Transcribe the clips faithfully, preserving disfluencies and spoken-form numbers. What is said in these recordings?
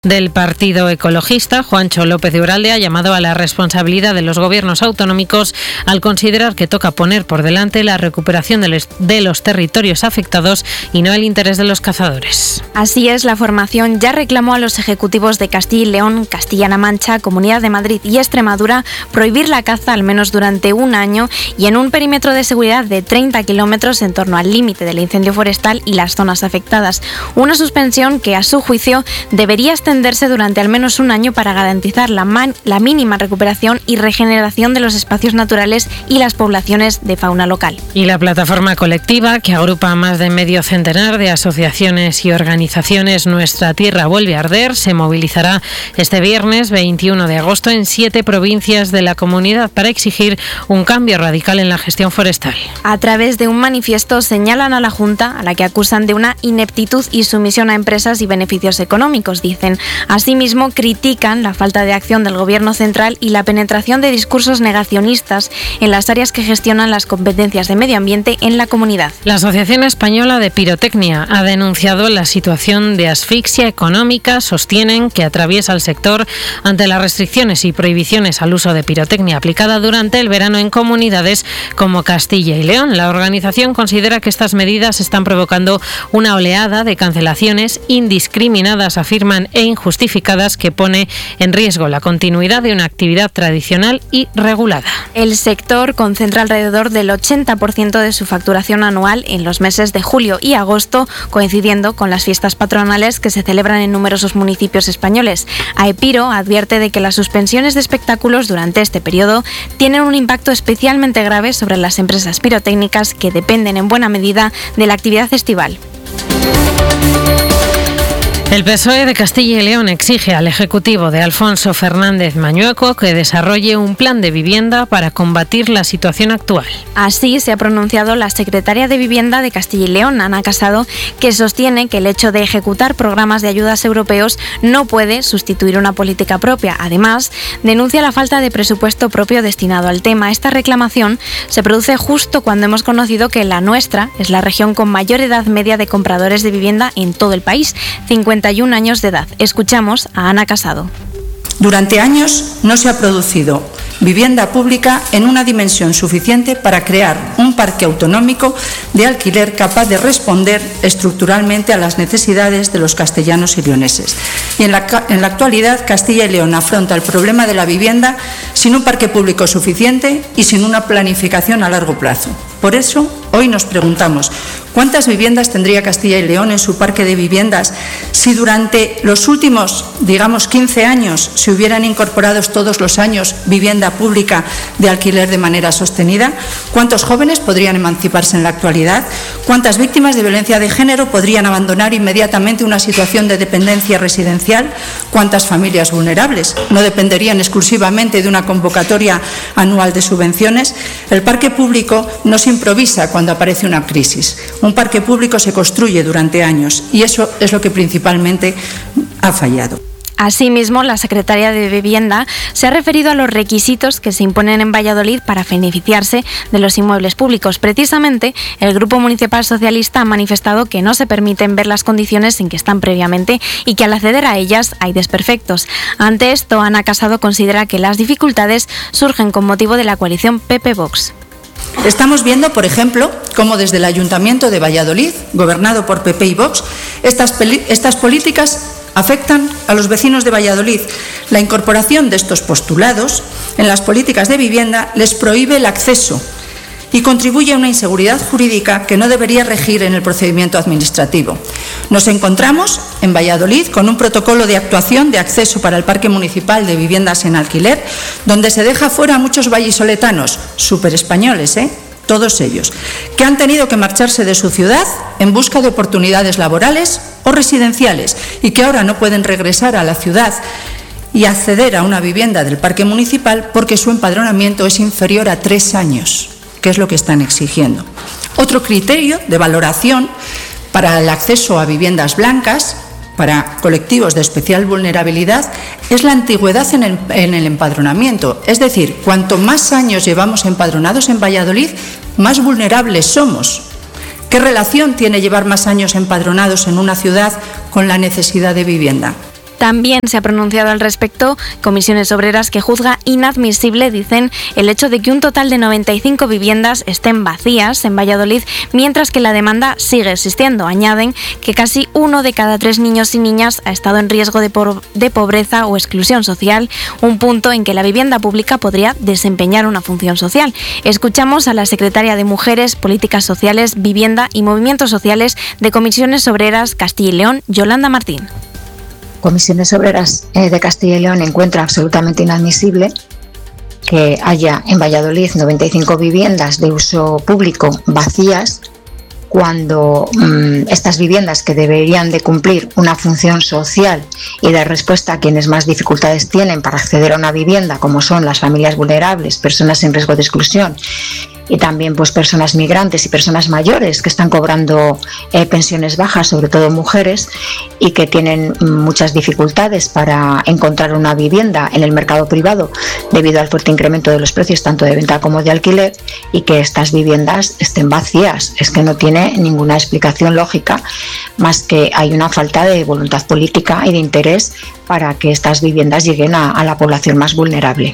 del Partido Ecologista, Juancho López de Uralde, ha llamado a la responsabilidad de los gobiernos autonómicos al considerar que toca poner por delante la recuperación de los territorios afectados y no el interés de los cazadores. Así es, la formación ya reclamó a los ejecutivos de Castilla y León, Castilla-La Mancha, Comunidad de Madrid y Extremadura prohibir la caza al menos durante un año y en un perímetro de seguridad de treinta kilómetros en torno al límite del incendio forestal y las zonas afectadas. Una suspensión que, a su juicio, debería extenderse durante al menos un año para garantizar la, man, la mínima recuperación y regeneración de los espacios naturales y las poblaciones de fauna local. Y la plataforma colectiva, que agrupa a más de medio centenar de asociaciones y organizaciones Nuestra Tierra Vuelve a Arder, se movilizará este viernes veintiuno de agosto en siete provincias de la comunidad para exigir un cambio radical en la gestión forestal. A través de un manifiesto señalan a la Junta, a la que acusan de una ineptitud y sumisión a empresas y beneficios económicos, dicen. Asimismo, critican la falta de acción del Gobierno central y la penetración de discursos negacionistas en las áreas que gestionan las competencias de medio ambiente en la comunidad. La Asociación Española de Pirotecnia ha denunciado la situación de asfixia económica, sostienen, que atraviesa el sector ante las restricciones y prohibiciones al uso de pirotecnia aplicada durante el verano en comunidades como Castilla y León. La organización considera que estas medidas están provocando una oleada de cancelaciones indiscriminadas, afirman, e injustificadas que pone en riesgo la continuidad de una actividad tradicional y regulada. El sector concentra alrededor del ochenta por ciento de su facturación anual en los meses de julio y agosto, coincidiendo con las fiestas patronales que se celebran en numerosos municipios españoles. AEPIRO advierte de que las suspensiones de espectáculos durante este periodo tienen un impacto especialmente grave sobre las empresas pirotécnicas que dependen en buena medida de la actividad estival. El P S O E de Castilla y León exige al Ejecutivo de Alfonso Fernández Mañueco que desarrolle un plan de vivienda para combatir la situación actual. Así se ha pronunciado la secretaria de Vivienda de Castilla y León, Ana Casado, que sostiene que el hecho de ejecutar programas de ayudas europeos no puede sustituir una política propia. Además, denuncia la falta de presupuesto propio destinado al tema. Esta reclamación se produce justo cuando hemos conocido que la nuestra es la región con mayor edad media de compradores de vivienda en todo el país, cincuenta y un años de edad. Escuchamos a Ana Casado. Durante años no se ha producido vivienda pública en una dimensión suficiente para crear un parque autonómico de alquiler capaz de responder estructuralmente a las necesidades de los castellanos y leoneses. Y en la, en la actualidad, Castilla y León afronta el problema de la vivienda sin un parque público suficiente y sin una planificación a largo plazo. Por eso, hoy nos preguntamos, ¿cuántas viviendas tendría Castilla y León en su parque de viviendas si durante los últimos, digamos, quince años se hubieran incorporado todos los años vivienda pública de alquiler de manera sostenida? ¿Cuántos jóvenes podrían emanciparse en la actualidad? ¿Cuántas víctimas de violencia de género podrían abandonar inmediatamente una situación de dependencia residencial? ¿Cuántas familias vulnerables no dependerían exclusivamente de una convocatoria anual de subvenciones? El parque público no se improvisa cuando aparece una crisis. Un parque público se construye durante años y eso es lo que principalmente ha fallado. Asimismo, la secretaria de Vivienda se ha referido a los requisitos que se imponen en Valladolid para beneficiarse de los inmuebles públicos. Precisamente, el Grupo Municipal Socialista ha manifestado que no se permiten ver las condiciones en que están previamente y que al acceder a ellas hay desperfectos. Ante esto, Ana Casado considera que las dificultades surgen con motivo de la coalición P P-Vox. Estamos viendo, por ejemplo, cómo desde el Ayuntamiento de Valladolid, gobernado por P P y Vox, estas, estas políticas afectan a los vecinos de Valladolid. La incorporación de estos postulados en las políticas de vivienda les prohíbe el acceso y contribuye a una inseguridad jurídica que no debería regir en el procedimiento administrativo. Nos encontramos en Valladolid con un protocolo de actuación de acceso para el Parque Municipal de Viviendas en Alquiler, donde se deja fuera a muchos vallisoletanos, súper españoles, ¿eh? todos ellos, que han tenido que marcharse de su ciudad en busca de oportunidades laborales o residenciales y que ahora no pueden regresar a la ciudad y acceder a una vivienda del parque municipal porque su empadronamiento es inferior a tres años, que es lo que están exigiendo. Otro criterio de valoración para el acceso a viviendas blancas para colectivos de especial vulnerabilidad es la antigüedad en el, en el empadronamiento. Es decir, cuanto más años llevamos empadronados en Valladolid, más vulnerables somos. ¿Qué relación tiene llevar más años empadronados en una ciudad con la necesidad de vivienda? También se ha pronunciado al respecto Comisiones Obreras, que juzga inadmisible, dicen, el hecho de que un total de noventa y cinco viviendas estén vacías en Valladolid, mientras que la demanda sigue existiendo. Añaden que casi uno de cada tres niños y niñas ha estado en riesgo de, por, de pobreza o exclusión social, un punto en que la vivienda pública podría desempeñar una función social. Escuchamos a la secretaria de Mujeres, Políticas Sociales, Vivienda y Movimientos Sociales de Comisiones Obreras Castilla y León, Yolanda Martín. Comisiones Obreras de Castilla y León encuentra absolutamente inadmisible que haya en Valladolid noventa y cinco viviendas de uso público vacías, cuando mmm, estas viviendas, que deberían de cumplir una función social y dar respuesta a quienes más dificultades tienen para acceder a una vivienda, como son las familias vulnerables, personas en riesgo de exclusión, y también pues personas migrantes y personas mayores que están cobrando eh, pensiones bajas, sobre todo mujeres, y que tienen muchas dificultades para encontrar una vivienda en el mercado privado debido al fuerte incremento de los precios tanto de venta como de alquiler, y que estas viviendas estén vacías. Es que no tiene ninguna explicación lógica, más que hay una falta de voluntad política y de interés para que estas viviendas lleguen a, a la población más vulnerable.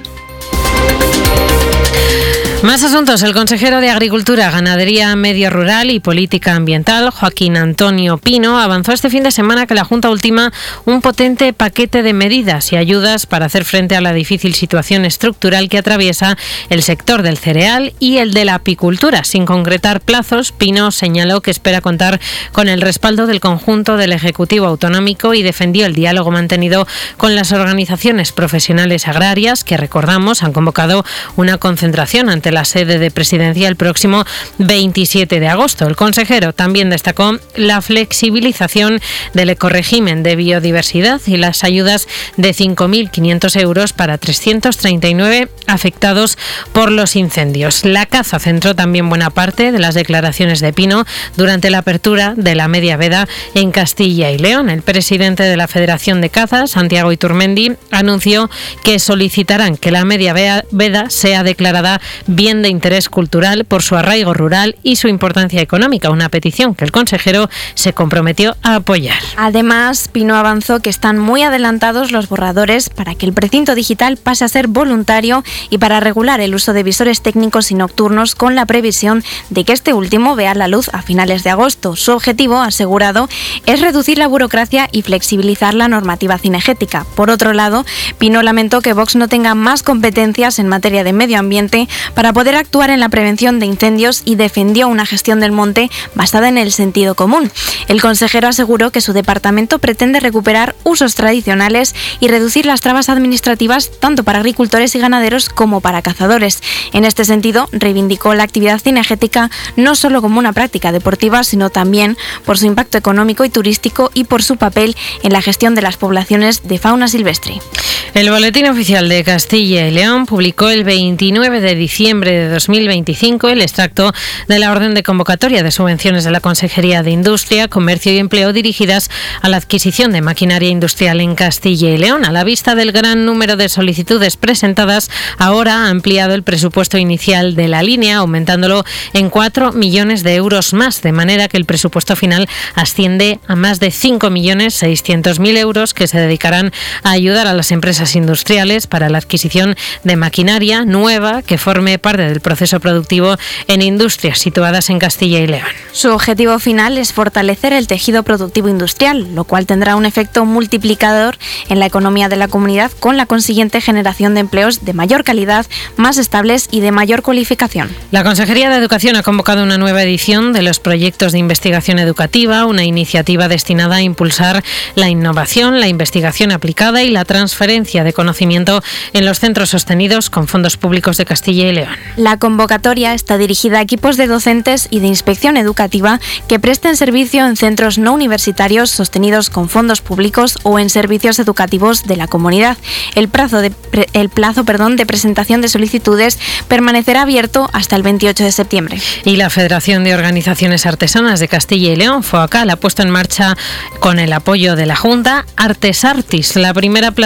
Más asuntos. El consejero de Agricultura, Ganadería, Medio Rural y Política Ambiental, Joaquín Antonio Pino, avanzó este fin de semana que la Junta ultima un potente paquete de medidas y ayudas para hacer frente a la difícil situación estructural que atraviesa el sector del cereal y el de la apicultura. Sin concretar plazos, Pino señaló que espera contar con el respaldo del conjunto del Ejecutivo Autonómico y defendió el diálogo mantenido con las organizaciones profesionales agrarias, que, recordamos, han convocado una concentración ante la sede de Presidencia el próximo veintisiete de agosto. El consejero también destacó la flexibilización del ecorégimen de biodiversidad y las ayudas de cinco mil quinientos euros para trescientos treinta y nueve afectados por los incendios. La caza centró también buena parte de las declaraciones de Pino durante la apertura de la Media Veda en Castilla y León. El presidente de la Federación de Caza, Santiago Iturmendi, anunció que solicitarán que la Media Veda sea declarada bien de interés cultural por su arraigo rural y su importancia económica, una petición que el consejero se comprometió a apoyar. Además, Pino avanzó que están muy adelantados los borradores para que el precinto digital pase a ser voluntario y para regular el uso de visores técnicos y nocturnos, con la previsión de que este último vea la luz a finales de agosto. Su objetivo, asegurado, es reducir la burocracia y flexibilizar la normativa cinegética. Por otro lado, Pino lamentó que Vox no tenga más competencias en materia de medio ambiente para poder actuar en la prevención de incendios y defendió una gestión del monte basada en el sentido común. El consejero aseguró que su departamento pretende recuperar usos tradicionales y reducir las trabas administrativas tanto para agricultores y ganaderos como para cazadores. En este sentido, reivindicó la actividad cinegética no solo como una práctica deportiva, sino también por su impacto económico y turístico y por su papel en la gestión de las poblaciones de fauna silvestre. El Boletín Oficial de Castilla y León publicó el veintinueve de diciembre de dos mil veinticinco el extracto de la orden de convocatoria de subvenciones de la Consejería de Industria, Comercio y Empleo dirigidas a la adquisición de maquinaria industrial en Castilla y León. A la vista del gran número de solicitudes presentadas, ahora ha ampliado el presupuesto inicial de la línea, aumentándolo en cuatro millones de euros más, de manera que el presupuesto final asciende a más de cinco millones seiscientos mil euros que se dedicarán a ayudar a las empresas industriales para la adquisición de maquinaria nueva que forme parte del proceso productivo en industrias situadas en Castilla y León. Su objetivo final es fortalecer el tejido productivo industrial, lo cual tendrá un efecto multiplicador en la economía de la comunidad, con la consiguiente generación de empleos de mayor calidad, más estables y de mayor cualificación. La Consejería de Educación ha convocado una nueva edición de los proyectos de investigación educativa, una iniciativa destinada a impulsar la innovación, la investigación aplicada y la transferencia de conocimiento en los centros sostenidos con fondos públicos de Castilla y León. La convocatoria está dirigida a equipos de docentes y de inspección educativa que presten servicio en centros no universitarios sostenidos con fondos públicos o en servicios educativos de la comunidad. El plazo de, el plazo, perdón, de presentación de solicitudes permanecerá abierto hasta el veintiocho de septiembre. Y la Federación de Organizaciones Artesanas de Castilla y León, FOACAL, ha puesto en marcha, con el apoyo de la Junta, Artesartis, la primera plataforma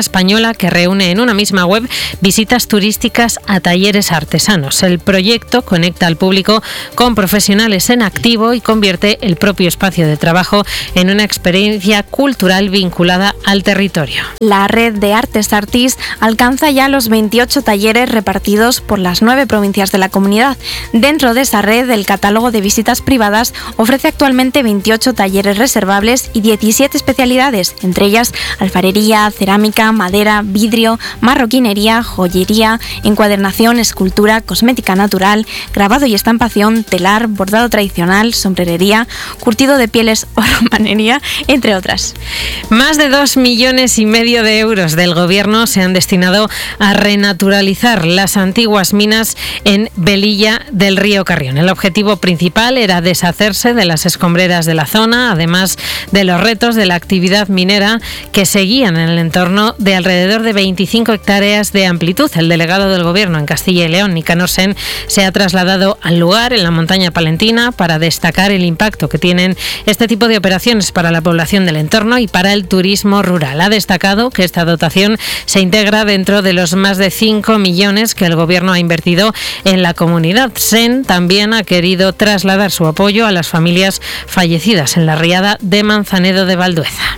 española que reúne en una misma web visitas turísticas a talleres artesanos. El proyecto conecta al público con profesionales en activo y convierte el propio espacio de trabajo en una experiencia cultural vinculada al territorio. La red de Artes Artis alcanza ya los veintiocho talleres repartidos por las nueve provincias de la comunidad. Dentro de esa red, el catálogo de visitas privadas ofrece actualmente veintiocho talleres reservables y diecisiete especialidades, entre ellas alfarería, cerámica, madera, vidrio, marroquinería, joyería, encuadernación, escultura, cosmética natural, grabado y estampación, telar, bordado tradicional, sombrerería, curtido de pieles o romanería, entre otras. Más de dos millones y medio de euros del Gobierno se han destinado a renaturalizar las antiguas minas en Velilla del río Carrión. El objetivo principal era deshacerse de las escombreras de la zona, además de los retos de la actividad minera que seguían en el entorno de alrededor de veinticinco hectáreas de amplitud. El delegado del Gobierno en Castilla y León, Nicanor Sen, se ha trasladado al lugar en la montaña palentina para destacar el impacto que tienen este tipo de operaciones para la población del entorno y para el turismo rural. Ha destacado que esta dotación se integra dentro de los más de cinco millones que el Gobierno ha invertido en la comunidad. Sen también ha querido trasladar su apoyo a las familias fallecidas en la riada de Manzanedo de Valdueza.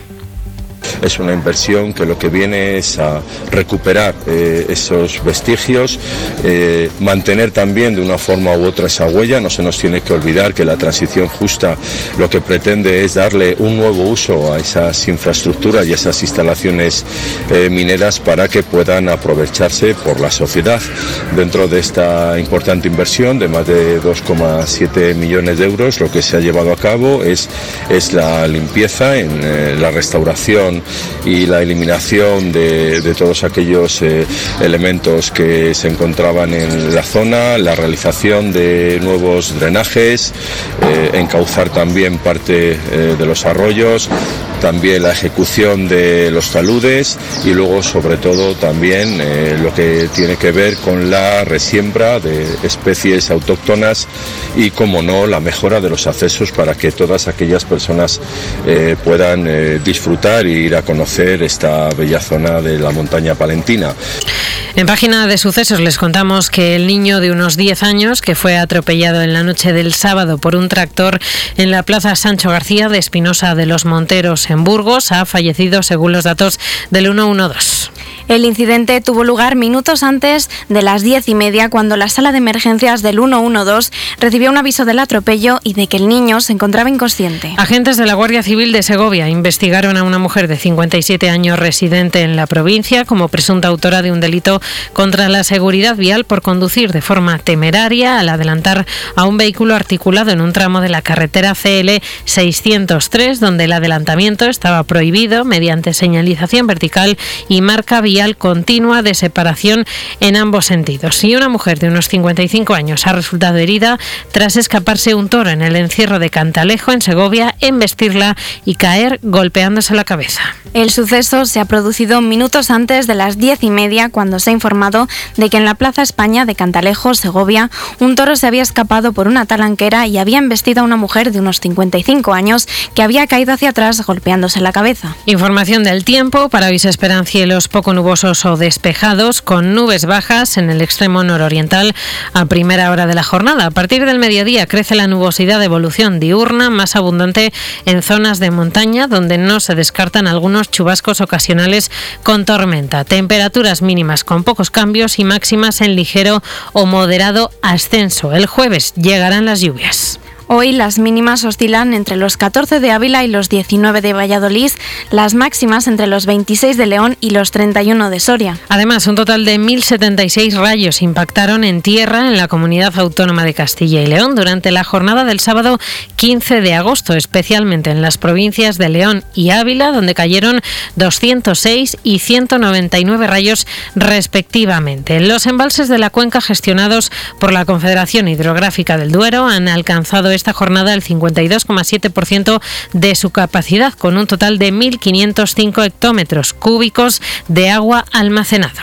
Es una inversión que lo que viene es a recuperar eh, esos vestigios, eh, mantener también de una forma u otra esa huella. No se nos tiene que olvidar que la transición justa lo que pretende es darle un nuevo uso a esas infraestructuras y a esas instalaciones eh, mineras para que puedan aprovecharse por la sociedad. Dentro de esta importante inversión de más de dos coma siete millones de euros, lo que se ha llevado a cabo es, es la limpieza, en eh, la restauración y la eliminación de, de todos aquellos eh, elementos que se encontraban en la zona, la realización de nuevos drenajes, eh, encauzar también parte eh, de los arroyos, también la ejecución de los taludes y luego sobre todo también eh, lo que tiene que ver con la resiembra de especies autóctonas y, como no, la mejora de los accesos para que todas aquellas personas eh, puedan eh, disfrutar y ir a conocer esta bella zona de la montaña palentina. En página de sucesos les contamos que el niño de unos diez años que fue atropellado en la noche del sábado por un tractor en la plaza Sancho García de Espinosa de los Monteros en Burgos ha fallecido según los datos del ciento doce. El incidente tuvo lugar minutos antes de las diez y media, cuando la sala de emergencias del ciento doce recibió un aviso del atropello y de que el niño se encontraba inconsciente. Agentes de la Guardia Civil de Segovia investigaron a una mujer de cincuenta y siete años residente en la provincia como presunta autora de un delito contra la seguridad vial por conducir de forma temeraria al adelantar a un vehículo articulado en un tramo de la carretera C L seiscientos tres, donde el adelantamiento estaba prohibido mediante señalización vertical y marca vial continua de separación en ambos sentidos. Y una mujer de unos cincuenta y cinco años ha resultado herida tras escaparse un toro en el encierro de Cantalejo, en Segovia, embestirla y caer golpeándose la cabeza. El suceso se ha producido minutos antes de las diez y media, cuando se ha informado de que en la Plaza España de Cantalejo, Segovia, un toro se había escapado por una talanquera y había embestido a una mujer de unos cincuenta y cinco años que había caído hacia atrás golpeándose la cabeza. Información del tiempo. Para hoy se esperan cielos poco nubosos o despejados, con nubes bajas en el extremo nororiental a primera hora de la jornada. A partir del mediodía crece la nubosidad de evolución diurna, más abundante en zonas de montaña, donde no se descartan algunos chubascos ocasionales con tormenta. Temperaturas mínimas con pocos cambios y máximas en ligero o moderado ascenso. El jueves llegarán las lluvias. Hoy las mínimas oscilan entre los catorce de Ávila y los diecinueve de Valladolid, las máximas entre los veintiséis de León y los treinta y uno de Soria. Además, un total de mil setenta y seis rayos impactaron en tierra en la Comunidad Autónoma de Castilla y León durante la jornada del sábado quince de agosto, especialmente en las provincias de León y Ávila, donde cayeron doscientos seis y ciento noventa y nueve rayos respectivamente. Los embalses de la cuenca gestionados por la Confederación Hidrográfica del Duero han alcanzado esta jornada el cincuenta y dos coma siete por ciento de su capacidad, con un total de mil quinientos cinco hectómetros cúbicos de agua almacenados.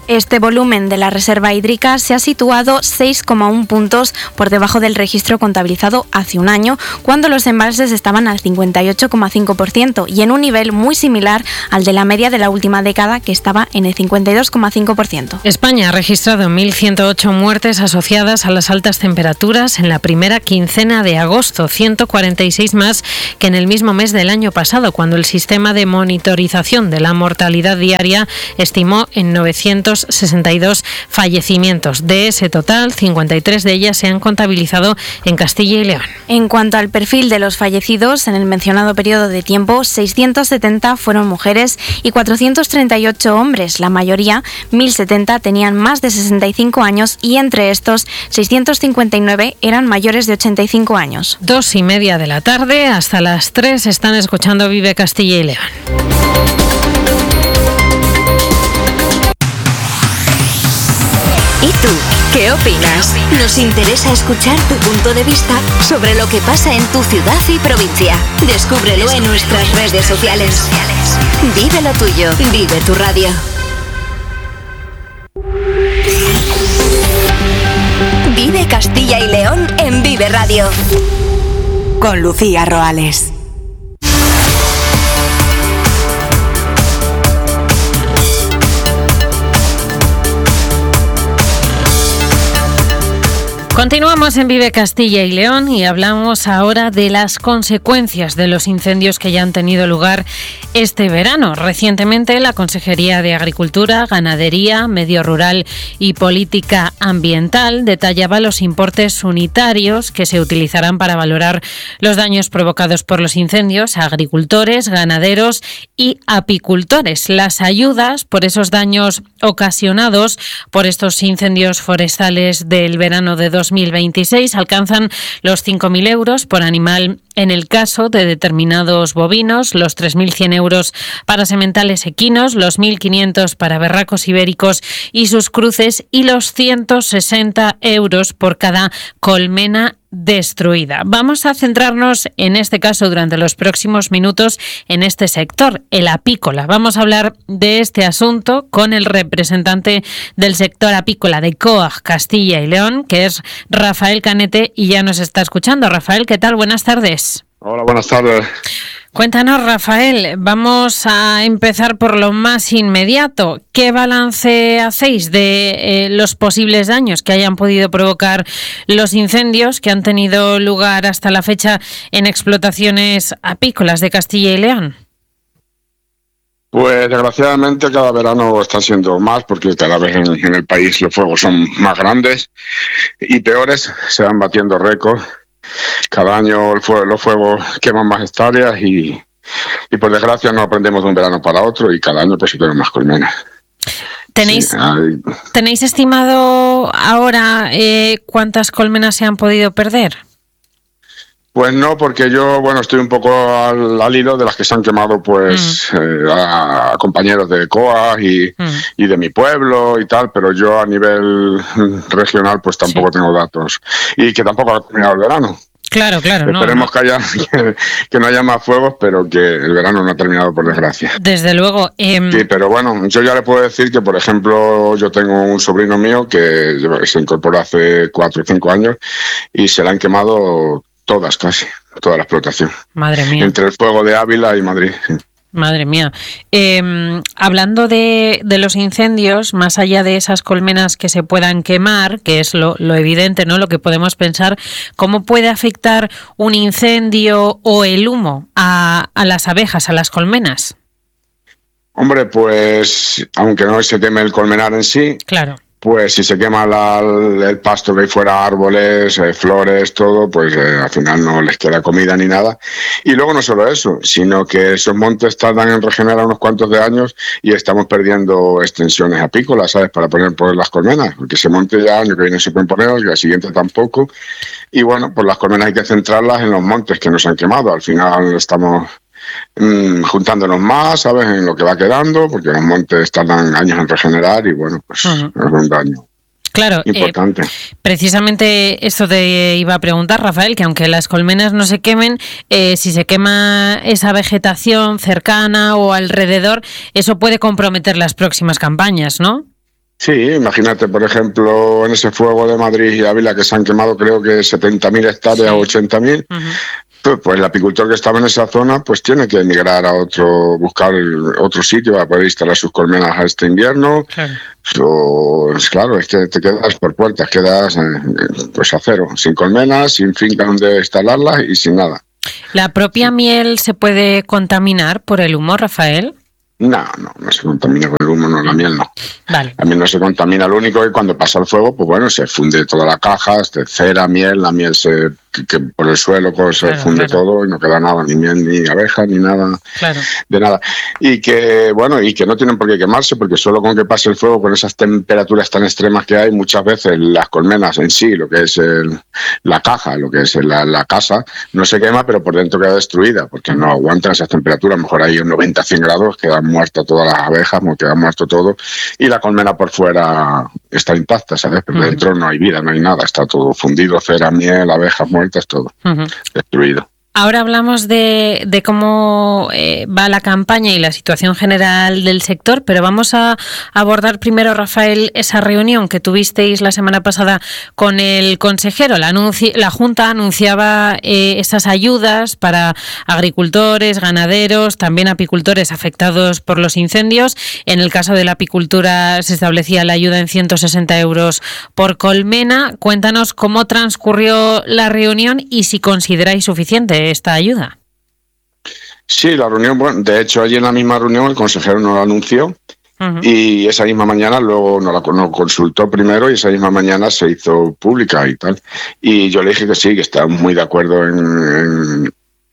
Este volumen de la reserva hídrica se ha situado seis coma uno puntos por debajo del registro contabilizado hace un año, cuando los embalses estaban al cincuenta y ocho coma cinco por ciento y en un nivel muy similar al de la media de la última década, que estaba en el cincuenta y dos coma cinco por ciento. España ha registrado mil ciento ocho muertes asociadas a las altas temperaturas en la primera quincena de agosto, ciento cuarenta y seis más que en el mismo mes del año pasado, cuando el sistema de monitorización de la mortalidad diaria estimó en novecientos sesenta y dos fallecimientos. De ese total, cincuenta y tres de ellas se han contabilizado en Castilla y León. En cuanto al perfil de los fallecidos, en el mencionado periodo de tiempo, seiscientos setenta fueron mujeres y cuatrocientos treinta y ocho hombres. La mayoría, mil setenta, tenían más de sesenta y cinco años y entre estos, seiscientos cincuenta y nueve eran mayores de ochenta y cinco años. Dos y media de la tarde, hasta las tres están escuchando Vive Castilla y León. ¿Y tú? ¿Qué opinas? Nos interesa escuchar tu punto de vista sobre lo que pasa en tu ciudad y provincia. Descúbrelo en nuestras redes sociales. Vive lo tuyo, vive tu radio. Vive Castilla y León en Vive Radio. Con Lucía Roales. Continuamos en Vive Castilla y León y hablamos ahora de las consecuencias de los incendios que ya han tenido lugar este verano. Recientemente, la Consejería de Agricultura, Ganadería, Medio Rural y Política Ambiental detallaba los importes unitarios que se utilizarán para valorar los daños provocados por los incendios a agricultores, ganaderos y apicultores. Las ayudas por esos daños ocasionados por estos incendios forestales del verano de dos mil veintiséis alcanzan los cinco mil euros por animal en el caso de determinados bovinos, los tres mil cien euros para sementales equinos, los mil quinientos para berracos ibéricos y sus cruces y los ciento sesenta euros por cada colmena destruida. Vamos a centrarnos en este caso durante los próximos minutos en este sector, el apícola. Vamos a hablar de este asunto con el representante del sector apícola de C O A G Castilla y León, que es Rafael Canete, y ya nos está escuchando. Rafael, ¿qué tal? Buenas tardes. Hola, buenas tardes. Cuéntanos, Rafael, vamos a empezar por lo más inmediato. ¿Qué balance hacéis de eh, los posibles daños que hayan podido provocar los incendios que han tenido lugar hasta la fecha en explotaciones apícolas de Castilla y León? Pues desgraciadamente cada verano está siendo más, porque cada vez en, en el país los fuegos son más grandes y peores, se van batiendo récords. Cada año el fuego, los fuegos queman más hectáreas y, y por desgracia no aprendemos de un verano para otro y cada año pues se quedan más colmenas. ¿Tenéis, sí, hay... ¿tenéis estimado ahora eh, cuántas colmenas se han podido perder? Pues no, porque yo, bueno, estoy un poco al, al hilo de las que se han quemado, pues, mm. eh, a, a compañeros de C O A y, mm. y de mi pueblo y tal, pero yo a nivel regional, pues tampoco sí. tengo datos. Y que tampoco ha terminado el verano. Claro, claro. Esperemos no, no. que haya que, que no haya más fuegos, pero que el verano no ha terminado, por desgracia. Desde luego. Eh... Sí, pero bueno, yo ya le puedo decir que, por ejemplo, yo tengo un sobrino mío que se incorporó hace cuatro o cinco años y se le han quemado todas, casi, toda la explotación. Madre mía. Entre el fuego de Ávila y Madrid. Sí. Madre mía. Eh, hablando de, de los incendios, más allá de esas colmenas que se puedan quemar, que es lo, lo evidente, ¿no? Lo que podemos pensar, ¿cómo puede afectar un incendio o el humo a, a las abejas, a las colmenas? Hombre, pues, aunque no se queme el colmenar en sí... Claro. Pues si se quema la, el pasto que hay fuera, árboles, eh, flores, todo, pues eh, al final no les queda comida ni nada. Y luego no solo eso, sino que esos montes tardan en regenerar unos cuantos de años y estamos perdiendo extensiones apícolas, ¿sabes? Para poner por las colmenas, porque ese monte ya año que viene se pueden poner, y al siguiente tampoco. Y bueno, pues las colmenas hay que centrarlas en los montes que nos han quemado. Al final estamos... Mm, juntándonos más, ¿sabes? En lo que va quedando, porque los montes tardan años en regenerar y bueno, pues uh-huh. es un daño claro, importante. Eh, precisamente esto te iba a preguntar, Rafael, que aunque las colmenas no se quemen, eh, si se quema esa vegetación cercana o alrededor, eso puede comprometer las próximas campañas, ¿no? Sí, imagínate, por ejemplo, en ese fuego de Madrid y Ávila que se han quemado creo que setenta mil hectáreas o sí. ochenta mil, uh-huh. pues, pues el apicultor que estaba en esa zona pues tiene que emigrar a otro, buscar otro sitio para poder instalar sus colmenas a este invierno. Claro. Pues, claro, es que te quedas por puertas, quedas eh, pues a cero, sin colmenas, sin finca donde instalarlas y sin nada. ¿La propia miel se puede contaminar por el humo, Rafael? No, no, no se contamina con el humo, no, la miel no. Vale. La miel no se contamina, lo único que cuando pasa el fuego, pues bueno, se funde toda la caja, se cera, miel, la miel se que, que por el suelo pues, claro, se funde claro. todo y no queda nada, ni miel, ni abejas, ni nada, claro. de nada. Y que, bueno, y que no tienen por qué quemarse, porque solo con que pase el fuego, con esas temperaturas tan extremas que hay, muchas veces las colmenas en sí, lo que es el, la caja, lo que es la, la casa, no se quema, pero por dentro queda destruida, porque no aguantan esas temperaturas, mejor hay un noventa a cien grados, quedan muertas todas las abejas, queda muerto todo, y la colmena por fuera está intacta, ¿sabes? Pero uh-huh. dentro no hay vida, no hay nada, está todo fundido, cera, miel, abejas muertas, todo uh-huh. destruido. Ahora hablamos de, de cómo eh, va la campaña y la situación general del sector, pero vamos a abordar primero, Rafael, esa reunión que tuvisteis la semana pasada con el consejero. La, anunci- la Junta anunciaba eh, esas ayudas para agricultores, ganaderos, también apicultores afectados por los incendios. En el caso de la apicultura se establecía la ayuda en ciento sesenta euros por colmena. Cuéntanos cómo transcurrió la reunión y si consideráis suficiente esta ayuda. Sí, la reunión, bueno, de hecho allí en la misma reunión el consejero nos lo anunció uh-huh. y esa misma mañana luego nos, la, nos consultó primero y esa misma mañana se hizo pública y tal. Y yo le dije que sí, que estaba muy de acuerdo en, en,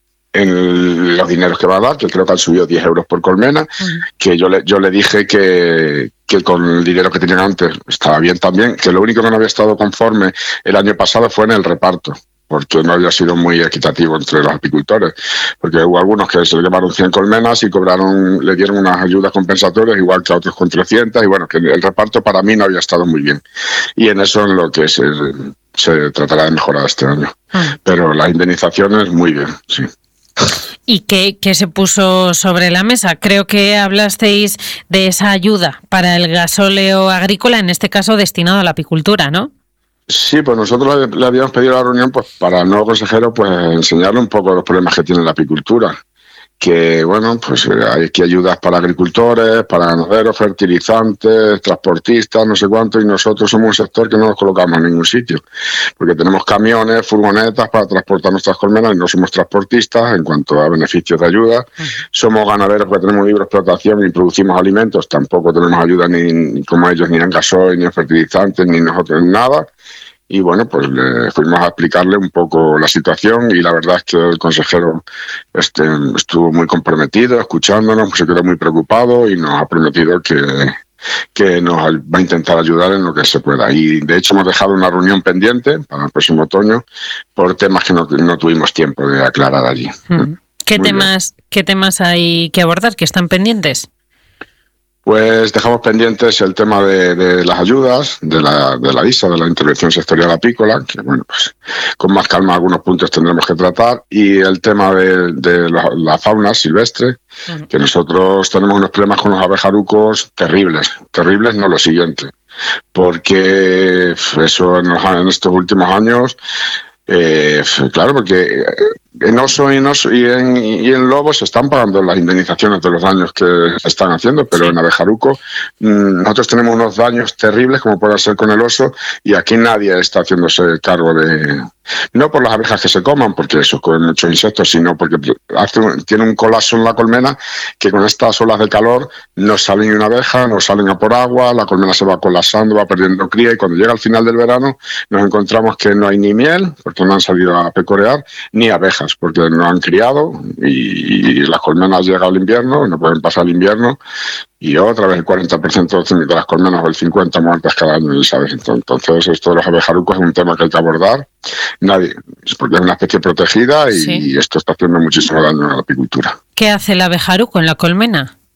en los dineros que va a dar, que creo que han subido diez euros por colmena, uh-huh. que yo le, yo le dije que, que con el dinero que tenían antes estaba bien también, que lo único que no había estado conforme el año pasado fue en el reparto, porque no había sido muy equitativo entre los apicultores, porque hubo algunos que se le llamaron cien colmenas y cobraron, le dieron unas ayudas compensatorias, igual que a otros con trescientas, y bueno, que el reparto para mí no había estado muy bien. Y en eso es lo que se, se tratará de mejorar este año. Ah. Pero las indemnizaciones, muy bien, sí. ¿Y qué, qué se puso sobre la mesa? Creo que hablasteis de esa ayuda para el gasóleo agrícola, en este caso destinado a la apicultura, ¿no? Sí, pues nosotros le, le habíamos pedido a la reunión pues para el nuevo consejero pues enseñarle un poco los problemas que tiene la apicultura. Que bueno, pues hay aquí ayudas para agricultores, para ganaderos, fertilizantes, transportistas, no sé cuánto, y nosotros somos un sector que no nos colocamos en ningún sitio, porque tenemos camiones, furgonetas para transportar nuestras colmenas y no somos transportistas en cuanto a beneficios de ayuda. Uh-huh. Somos ganaderos porque tenemos libre explotación y producimos alimentos, tampoco tenemos ayuda ni, ni como ellos, ni en gasoil, ni en fertilizantes, ni nosotros en nada. Y bueno, pues le fuimos a explicarle un poco la situación y la verdad es que el consejero este, estuvo muy comprometido, escuchándonos, se quedó muy preocupado y nos ha prometido que, que nos va a intentar ayudar en lo que se pueda. Y de hecho hemos dejado una reunión pendiente para el próximo otoño por temas que no, no tuvimos tiempo de aclarar allí. ¿Qué temas, ¿Qué temas hay que abordar, que están pendientes? Pues dejamos pendientes el tema de, de las ayudas, de la, de la I S A, de la intervención sectorial apícola, que bueno, pues con más calma algunos puntos tendremos que tratar, y el tema de, de la, la fauna silvestre, uh-huh. que nosotros tenemos unos problemas con los abejarucos terribles, terribles, no lo siguiente, porque eso en, los, en estos últimos años, eh, claro, porque en oso y en, oso y, en, y en lobo se están pagando las indemnizaciones de los daños que se están haciendo, pero sí. en abejaruco mmm, nosotros tenemos unos daños terribles como puede ser con el oso y aquí nadie está haciéndose cargo de... No por las abejas que se coman, porque eso con muchos insectos, sino porque hace un, tiene un colapso en la colmena que con estas olas de calor no sale ni una abeja, no salen a por agua, la colmena se va colapsando, va perdiendo cría y cuando llega al final del verano nos encontramos que no hay ni miel, porque no han salido a pecorear, ni abejas, porque no han criado y, y las colmenas llegan al invierno, no pueden pasar el invierno y otra vez el cuarenta por ciento de las colmenas o el cincuenta por ciento muertas cada año, ¿sabes? Entonces esto de los abejarucos es un tema que hay que abordar. Nadie, es porque es una especie protegida y, sí. y esto está haciendo muchísimo daño a la apicultura. ¿Qué hace el abejaruco en la colmena?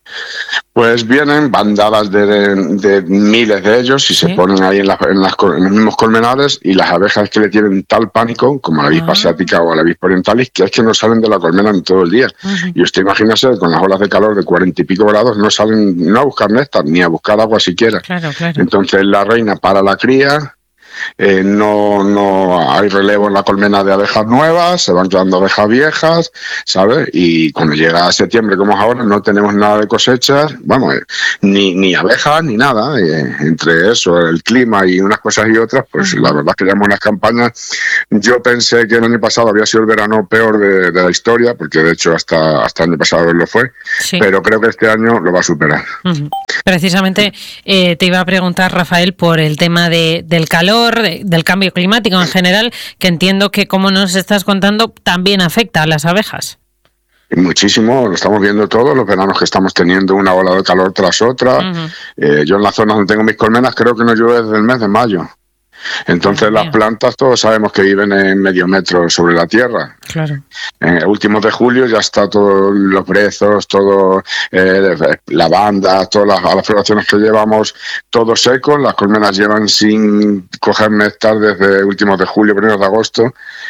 Pues vienen bandadas de, de, de miles de ellos y ¿sí? se ponen ahí en, la, en, las, en los mismos colmenares, y las abejas que le tienen tal pánico, como la avispa ah. asiática o la avispa orientalis, que es que no salen de la colmena en todo el día. Uh-huh. Y usted imagínese, con las olas de calor de cuarenta y pico grados, no salen no a buscar néctar, ni a buscar agua siquiera. Claro, claro. Entonces la reina para la cría. Eh, no, no hay relevo en la colmena de abejas nuevas, se van quedando abejas viejas, ¿sabes? Y cuando llega septiembre, como es ahora, no tenemos nada de cosechas, vamos, eh, ni, ni abejas ni nada. Eh, entre eso, el clima y unas cosas y otras, pues uh-huh. la verdad es que llevamos unas campañas. Yo pensé que el año pasado había sido el verano peor de, de la historia, porque de hecho hasta, hasta el año pasado lo fue, sí. pero creo que este año lo va a superar. Uh-huh. Precisamente eh, te iba a preguntar, Rafael, por el tema de, del calor, de, del cambio climático en general, que entiendo que, como nos estás contando, también afecta a las abejas. Muchísimo, lo estamos viendo todos los veranos que estamos teniendo, una ola de calor tras otra. Uh-huh. Eh, yo en la zona donde tengo mis colmenas creo que no llueve desde el mes de mayo. Entonces las plantas todos sabemos que viven en medio metro sobre la tierra. Claro. En el último de julio ya está todos los brezos, todo eh, lavandas, todas las, las floraciones que llevamos, todos secos. Las colmenas llevan sin coger néctar desde últimos de julio, primeros de agosto,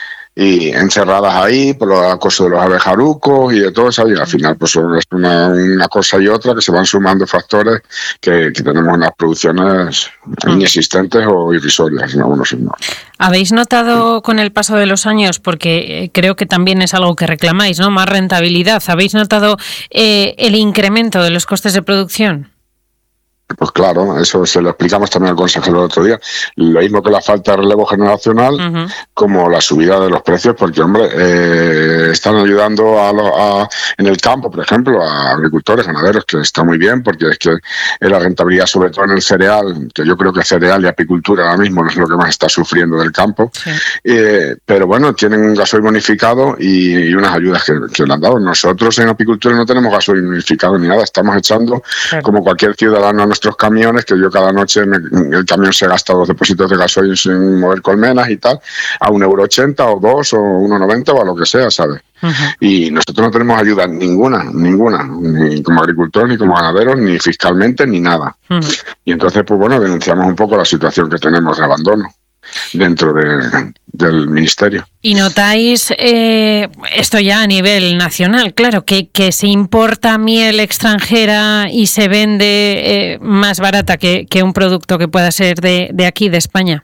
y encerradas ahí por los acoso de los abejarucos y de todo eso, y al final pues es una, una cosa y otra que se van sumando factores que, que tenemos unas producciones mm. inexistentes o irrisorias en algunos signos. ¿Habéis notado con el paso de los años, porque creo que también es algo que reclamáis, ¿no?, más rentabilidad? ¿Habéis notado eh, el incremento de los costes de producción? Pues claro, eso se lo explicamos también al consejero el otro día. Lo mismo que la falta de relevo generacional, uh-huh. como la subida de los precios, porque, hombre, eh, están ayudando a, lo, a en el campo, por ejemplo, a agricultores, ganaderos, que está muy bien, porque es que la rentabilidad, sobre todo en el cereal, que yo creo que cereal y apicultura ahora mismo no es lo que más está sufriendo del campo, sí. eh, pero bueno, tienen un gasoil bonificado y, y unas ayudas que, que le han dado. Nosotros en apicultura no tenemos gasoil bonificado ni nada, estamos echando, claro. como cualquier ciudadano, a nuestros camiones, que yo cada noche me, el camión se gasta dos depósitos de gasoil sin mover colmenas y tal, a un euro ochenta o dos o uno noventa o a lo que sea, ¿sabes? Uh-huh. Y nosotros no tenemos ayuda ninguna, ninguna, ni como agricultores, ni como ganaderos, ni fiscalmente, ni nada. Uh-huh. Y entonces, pues bueno, denunciamos un poco la situación que tenemos de abandono dentro de, del ministerio. ¿Y notáis eh, esto ya a nivel nacional? Claro, que, que se importa miel extranjera y se vende eh, más barata que, que un producto que pueda ser de, de aquí, de España.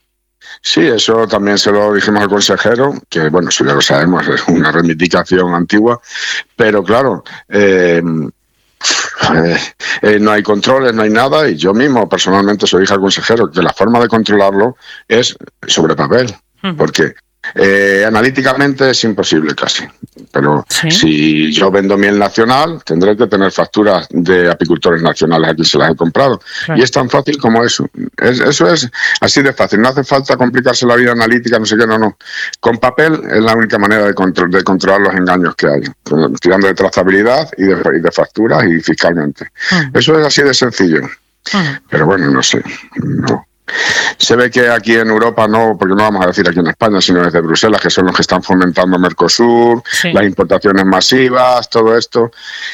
Sí, eso también se lo dijimos al consejero, que bueno, eso ya lo sabemos, es una reivindicación antigua, pero claro, eh, Eh, eh, no hay controles, no hay nada, y yo mismo personalmente se lo dije al consejero que la forma de controlarlo es sobre papel, uh-huh. porque eh, analíticamente es imposible casi, pero ¿sí? si yo vendo miel nacional tendré que tener facturas de apicultores nacionales a quien se las he comprado, claro. y es tan fácil como eso. Es, eso es así de fácil, no hace falta complicarse la vida analítica, no sé qué, no, no. Con papel es la única manera de, control, de controlar los engaños que hay, tirando de trazabilidad y de, y de facturas y fiscalmente. Uh-huh. Eso es así de sencillo, uh-huh. pero bueno, no sé, no. Se ve que aquí en Europa no, porque no vamos a decir aquí en España, sino desde Bruselas, que son los que están fomentando Mercosur, sí. las importaciones masivas, todo esto.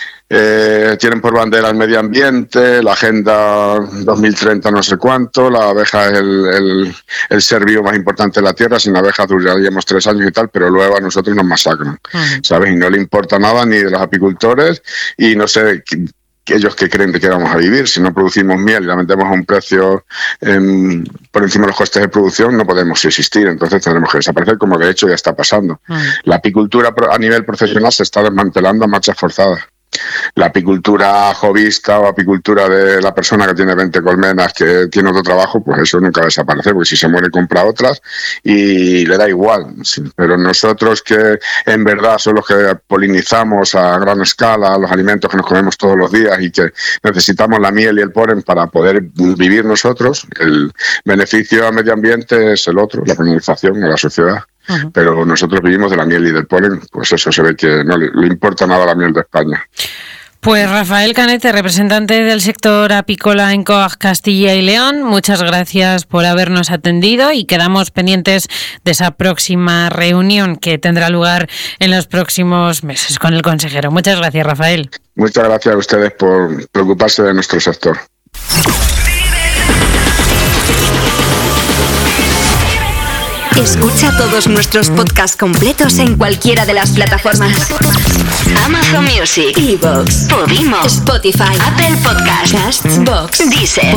Eh, tienen por bandera el medio ambiente, la agenda dos mil treinta no sé cuánto, la abeja es el, el, el ser vivo más importante de la Tierra, sin abejas duraríamos tres años y tal, pero luego a nosotros nos masacran, uh-huh. ¿sabes? Y no le importa nada ni de los apicultores y no sé... ellos que creen de que vamos a vivir. Si no producimos miel y la vendemos a un precio eh, por encima de los costes de producción, no podemos existir, entonces tendremos que desaparecer, como de hecho ya está pasando. Mm. La apicultura a nivel profesional se está desmantelando a marchas forzadas. La apicultura jovista o apicultura de la persona que tiene veinte colmenas, que tiene otro trabajo, pues eso nunca va a desaparecer, porque si se muere compra otras y le da igual. Sí, pero nosotros que en verdad son los que polinizamos a gran escala los alimentos que nos comemos todos los días y que necesitamos la miel y el polen para poder vivir nosotros, el beneficio al medio ambiente es el otro, la polinización a la sociedad. Uh-huh. Pero nosotros vivimos de la miel y del polen, pues eso se ve que no le, le importa nada la miel de España. Pues Rafael Canete, representante del sector apícola en COAG Castilla y León, muchas gracias por habernos atendido y quedamos pendientes de esa próxima reunión que tendrá lugar en los próximos meses con el consejero. Muchas gracias, Rafael. Muchas gracias a ustedes por preocuparse de nuestro sector. Escucha todos nuestros podcasts completos en cualquiera de las plataformas: Amazon Music, iVoox, Podimo, Spotify, Apple Podcasts, Castbox, Deezer.